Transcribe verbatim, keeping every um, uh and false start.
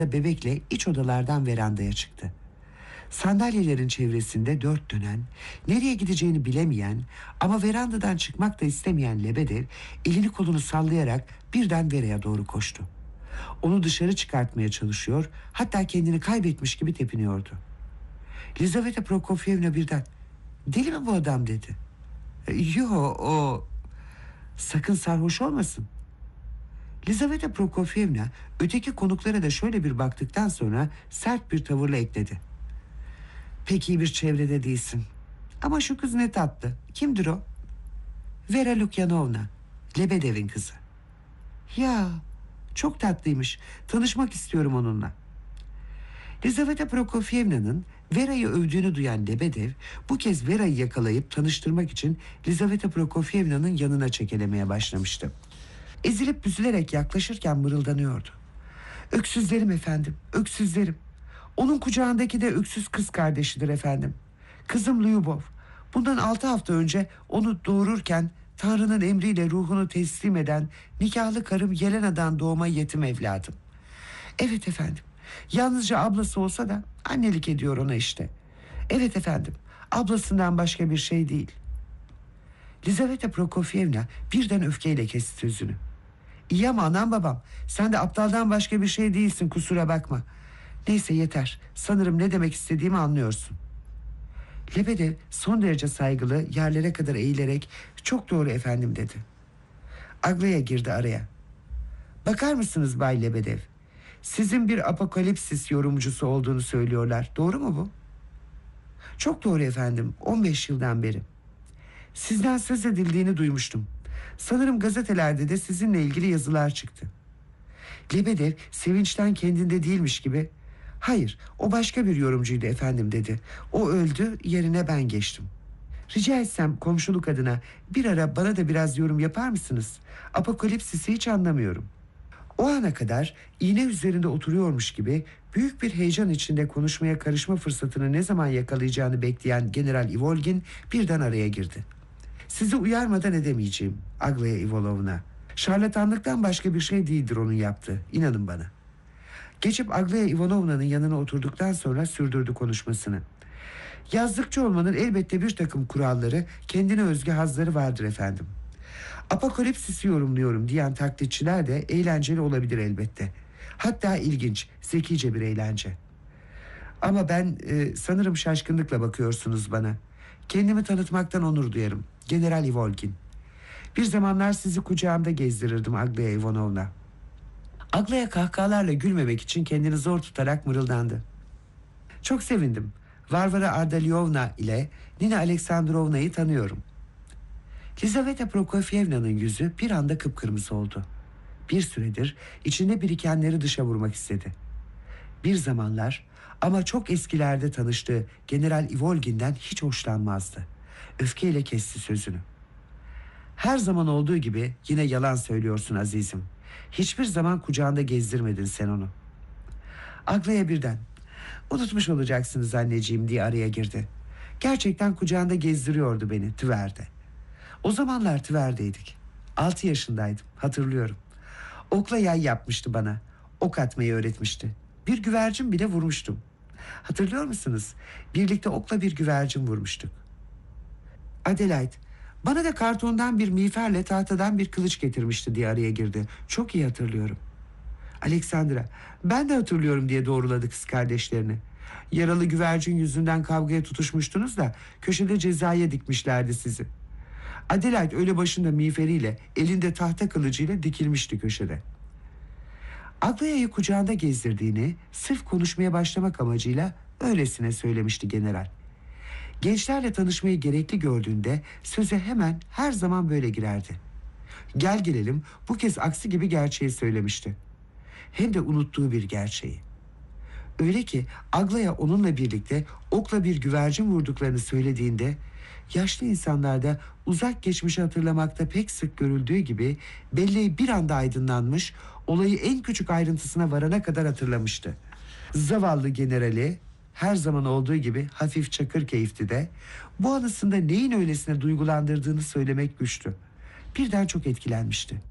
bebekle iç odalardan verandaya çıktı. Sandalyelerin çevresinde dört dönen, nereye gideceğini bilemeyen ama verandadan çıkmak da istemeyen Lebedev elini kolunu sallayarak birden Vera'ya doğru koştu. Onu dışarı çıkartmaya çalışıyor, hatta kendini kaybetmiş gibi tepiniyordu. Lizaveta Prokofyevna birden "Deli mi bu adam?" dedi. "E, Yo o sakın sarhoş olmasın." Lizaveta Prokofyevna öteki konuklara da şöyle bir baktıktan sonra sert bir tavırla ekledi: "Pek iyi bir çevrede değilsin. Ama şu kız ne tatlı. Kimdir o?" "Vera Lukyanovna, Lebedev'in kızı." "Ya, çok tatlıymış. Tanışmak istiyorum onunla." Lizaveta Prokofyevna'nın Vera'yı övdüğünü duyan Lebedev bu kez Vera'yı yakalayıp tanıştırmak için Lizaveta Prokofyevna'nın yanına çekelemeye başlamıştı. Ezilip büzülerek yaklaşırken mırıldanıyordu: "Öksüzlerim efendim, öksüzlerim. Onun kucağındaki de öksüz kız kardeşidir efendim. Kızım Lyubov. Bundan altı hafta önce onu doğururken Tanrı'nın emriyle ruhunu teslim eden nikahlı karım Yelena'dan doğma yetim evladım. Evet efendim. Yalnızca ablası olsa da annelik ediyor ona işte. Evet efendim. Ablasından başka bir şey değil." Lizaveta Prokofyevna birden öfkeyle kesti sözünü. "İyi ama anam babam, sen de aptaldan başka bir şey değilsin, kusura bakma. Neyse yeter. Sanırım ne demek istediğimi anlıyorsun." Lebedev son derece saygılı, yerlere kadar eğilerek "Çok doğru efendim" dedi. Aglaya girdi araya. "Bakar mısınız Bay Lebedev? Sizin bir apokalipsis yorumcusu olduğunu söylüyorlar. Doğru mu bu?" "Çok doğru efendim. on beş yıldan beri. Sizden söz edildiğini duymuştum. Sanırım gazetelerde de sizinle ilgili yazılar çıktı." Lebedev sevinçten kendinde değilmiş gibi "Hayır, o başka bir yorumcuydu efendim" dedi. "O öldü, yerine ben geçtim. Rica etsem komşuluk adına bir ara bana da biraz yorum yapar mısınız? Apokalipsisi hiç anlamıyorum." O ana kadar iğne üzerinde oturuyormuş gibi büyük bir heyecan içinde konuşmaya karışma fırsatını ne zaman yakalayacağını bekleyen General Ivolgin birden araya girdi. "Sizi uyarmadan edemeyeceğim Aglaya Ivanovna. Şarlatanlıktan başka bir şey değildir onun yaptığı, inanın bana." Geçip Aglaya Ivanovna'nın yanına oturduktan sonra sürdürdü konuşmasını. "Yazlıkçı olmanın elbette bir takım kuralları, kendine özgü hazları vardır efendim. Apokalipsisi yorumluyorum diyen taklitçiler de eğlenceli olabilir elbette. Hatta ilginç, zekice bir eğlence. Ama ben e, sanırım şaşkınlıkla bakıyorsunuz bana. Kendimi tanıtmaktan onur duyarım. General Ivolgin. Bir zamanlar sizi kucağımda gezdirirdim Aglaya Ivanovna." Aglaya kahkahalarla gülmemek için kendini zor tutarak mırıldandı. "Çok sevindim. Varvara Ardalyovna ile Nina Aleksandrovna'yı tanıyorum." Lizaveta Prokofyevna'nın yüzü bir anda kıpkırmızı oldu. Bir süredir içinde birikenleri dışa vurmak istedi. Bir zamanlar ama çok eskilerde tanıştığı General Ivolgin'den hiç hoşlanmazdı. Öfkeyle kesti sözünü. "Her zaman olduğu gibi yine yalan söylüyorsun azizim. Hiçbir zaman kucağında gezdirmedin sen onu." Aglaya birden "Unutmuş olacaksınız anneciğim" diye araya girdi. "Gerçekten kucağında gezdiriyordu beni Tüver'de. O zamanlar Tüver'deydik. Altı yaşındaydım, hatırlıyorum. Okla yay yapmıştı bana. Ok atmayı öğretmişti. Bir güvercin bile vurmuştum. Hatırlıyor musunuz? Birlikte okla bir güvercin vurmuştuk." "Adelaide, bana da kartondan bir miğferle tahtadan bir kılıç getirmişti" diye araya girdi. "Çok iyi hatırlıyorum." Alexandra, "Ben de hatırlıyorum" diye doğruladı kız kardeşlerini. "Yaralı güvercin yüzünden kavgaya tutuşmuştunuz da köşede cezaya dikmişlerdi sizi. Adelaide öyle başında miğferiyle, elinde tahta kılıcıyla dikilmişti köşede." Aglaya'yı kucağında gezdirdiğini sırf konuşmaya başlamak amacıyla öylesine söylemişti general. Gençlerle tanışmayı gerekli gördüğünde söze hemen her zaman böyle girerdi. Gel gelelim bu kez aksi gibi gerçeği söylemişti. Hem de unuttuğu bir gerçeği. Öyle ki Aglaya onunla birlikte okla bir güvercin vurduklarını söylediğinde yaşlı insanlarda uzak geçmişi hatırlamakta pek sık görüldüğü gibi belleği bir anda aydınlanmış, olayı en küçük ayrıntısına varana kadar hatırlamıştı. Zavallı generali her zaman olduğu gibi hafif çakır keyifti de bu anısında neyin öylesine duygulandırdığını söylemek güçtü. Birden çok etkilenmişti.